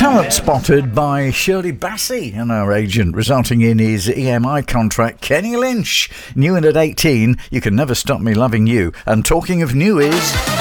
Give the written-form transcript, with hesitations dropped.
talent spotted by Shirley Bassey and our agent, resulting in his EMI contract. Kenny Lynch, new and at 18, You Can Never Stop Me Loving You. And talking of new is...